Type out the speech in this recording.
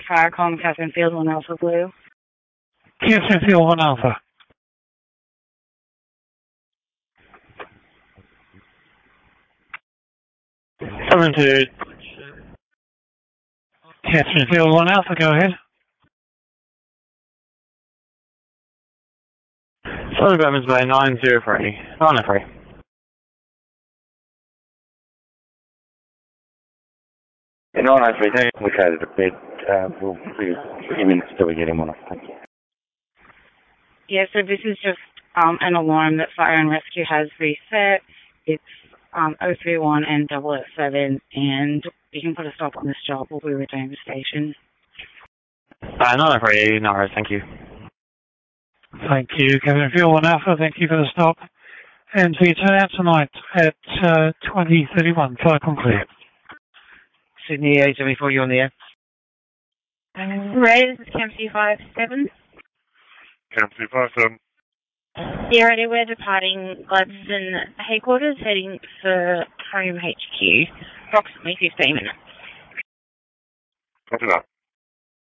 Firecom, Catherine Field, 1 Alpha Blue. Catherine Field, 1 Alpha. Coming to Catherine Field, 1 Alpha, go ahead. Southern Batman's Bay, 903. 903. Yeah, 903, they're complicated a bit. We'll be a few minutes till we get him on. Thank you. Yeah, so this is just an alarm that Fire and Rescue has reset. It's 031 and 007, and you can put a stop on this job. We'll be returning the station. 903, no worries, thank you. Thank you, Catherine Field, 1 Alpha. Thank you for the stop. And we turn out tonight at 2031. Firecom clear. Sydney A74, you on the air? Ray, this is Camp C57. Camp C57. Yeah, ready, we're departing Gladstone headquarters, heading for Home HQ, approximately 15 minutes. Copy that.